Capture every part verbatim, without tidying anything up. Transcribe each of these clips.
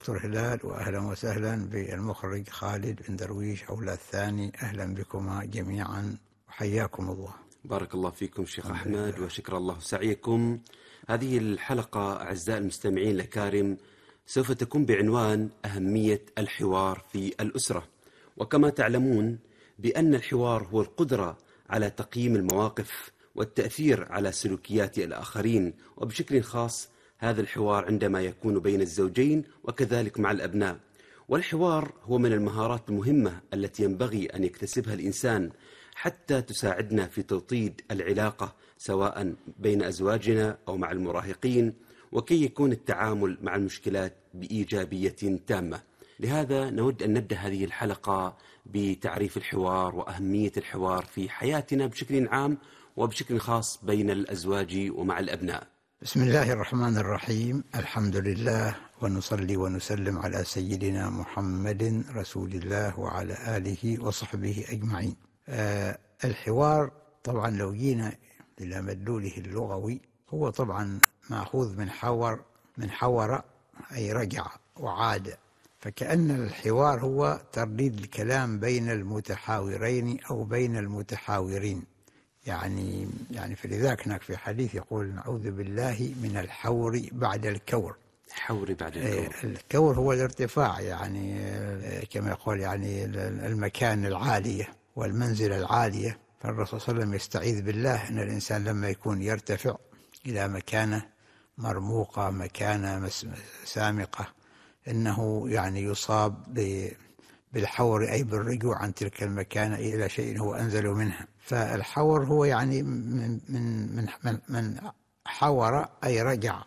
دكتور هلال، وأهلا وسهلا بالمخرج خالد بن درويش أولاد الثاني. أهلا بكما جميعا وحياكم الله. بارك الله فيكم شيخ أحمد وشكر الله سعيكم. هذه الحلقة أعزائي المستمعين الأكارم سوف تكون بعنوان أهمية الحوار في الأسرة. وكما تعلمون بأن الحوار هو القدرة على تقييم المواقف والتأثير على سلوكيات الآخرين، وبشكل خاص هذا الحوار عندما يكون بين الزوجين وكذلك مع الأبناء. والحوار هو من المهارات المهمة التي ينبغي أن يكتسبها الإنسان حتى تساعدنا في توطيد العلاقة سواء بين أزواجنا أو مع المراهقين، وكي يكون التعامل مع المشكلات بإيجابية تامة. لهذا نود أن نبدأ هذه الحلقة بتعريف الحوار وأهمية الحوار في حياتنا بشكل عام وبشكل خاص بين الأزواج ومع الأبناء. بسم الله الرحمن الرحيم. الحمد لله، ونصلي ونسلم على سيدنا محمد رسول الله وعلى آله وصحبه أجمعين. آه الحوار طبعا لو جينا إلى مدلوله اللغوي هو طبعا مأخوذ من حور من حور أي رجع وعاد، فكأن الحوار هو ترديد الكلام بين المتحاورين أو بين المتحاورين. يعني يعني فلذلك هناك في حديث يقول نعوذ بالله من الحور بعد الكور. حور بعد الكور. الكور هو الارتفاع، يعني كما يقول يعني المكان العالية والمنزلة العالية. فالرسول صلى الله عليه وسلم يستعيذ بالله أن الإنسان لما يكون يرتفع إلى مكانة مرموقة، مكانة سامقة، إنه يعني يصاب بالحور أي بالرجوع عن تلك المكانة إلى شيء هو أنزل منها. فالحور هو يعني من من من من حور أي رجع،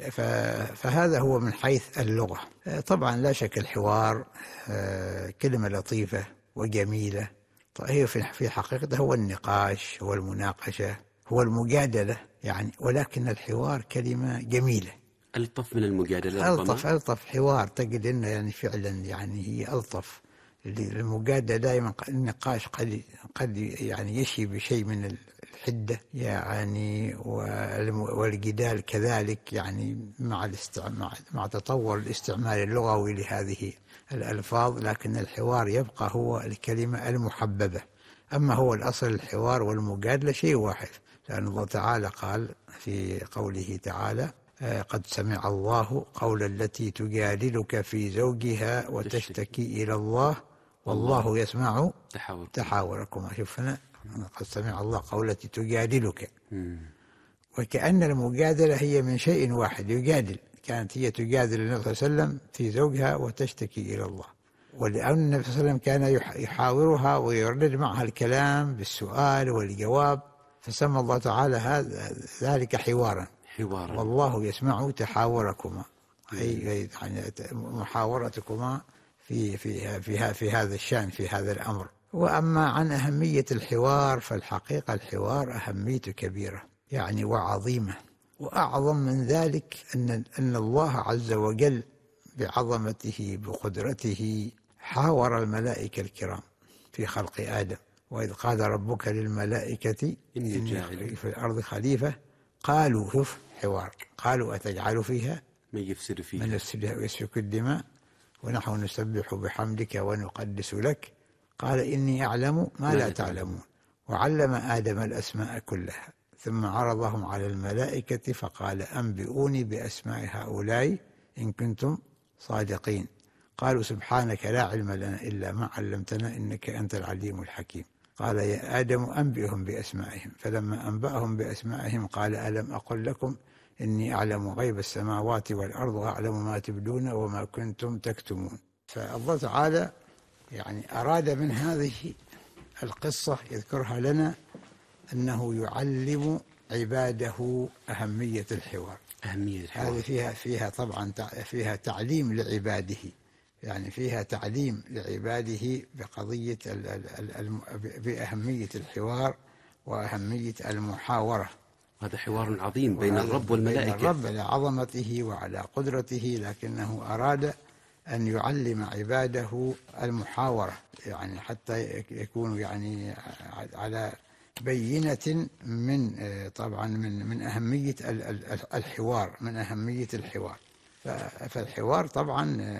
فهذا هو من حيث اللغة. طبعا لا شك الحوار كلمة لطيفة وجميلة، هي في حقيقته هو النقاش، هو المناقشة، هو المجادلة يعني، ولكن الحوار كلمة جميلة ألطف من المجادلة. ألطف ألطف حوار تجد إنه يعني فعلا يعني هي ألطف. المجادلة دائما النقاش قد قد يعني يشي بشيء من الحدة يعني، والجدال كذلك يعني مع الاستعمال مع تطور الاستعمال اللغوي لهذه الألفاظ، لكن الحوار يبقى هو الكلمة المحببة. أما هو الأصل الحوار والمجادلة شيء واحد، لأن الله تعالى قال في قوله تعالى قد سمع الله قول التي تجادلك في زوجها وتشتكي إلى الله والله يسمع تحاوركما. شوفنا قد سمع الله قول التي تجادلك، وكأن المجادلة هي من شيء واحد يجادل. كانت هي تجادل النبي صلى الله عليه وسلم في زوجها وتشتكي إلى الله، ولأن النبي صلى الله عليه وسلم كان يحاورها ويردد معها الكلام بالسؤال والجواب، فسمى الله تعالى هذا ذلك حوارا. حوارا. والله يسمع تحاوركما، أي يعني محاورتكما في في في في هذا الشأن، في هذا الأمر. وأما عن أهمية الحوار فالحقيقة الحوار أهميته كبيرة يعني وعظيمة، وأعظم من ذلك أن أن الله عز وجل بعظمته بقدرته حاور الملائكة الكرام في خلق آدم. وإذ قال ربك للملائكة إني جاعل في الأرض خليفة قالوا شوف حوار قالوا أتجعل فيها من يفسد فيها من يفسدها ويسفك الدماء ونحن نسبح بحمدك ونقدس لك قال إني أعلم ما لا تعلمون وعلم آدم الأسماء كلها ثم عرضهم على الملائكة فقال أنبئوني بأسماء هؤلاء إن كنتم صادقين قالوا سبحانك لا علم لنا إلا ما علمتنا إنك أنت العليم الحكيم. قال يا آدم أنبئهم بأسمائهم فلما أنبأهم بأسمائهم قال ألم أقل لكم إني أعلم غيب السماوات والأرض وأعلم ما تبدون وما كنتم تكتمون. فالله تعالى يعني أراد من هذه القصة يذكرها لنا أنه يعلم عباده أهمية الحوار. أهمية الحوار هذه فيها فيها طبعا فيها تعليم لعباده، يعني فيها تعليم لعباده بقضية بأهمية الحوار وأهمية المحاورة. هذا حوار عظيم بين الرب والملائكة، بين الرب على عظمته وعلى قدرته، لكنه أراد أن يعلم عباده المحاورة يعني حتى يكونوا يعني على بينة من طبعا من من أهمية الحوار من أهمية الحوار. فالحوار طبعا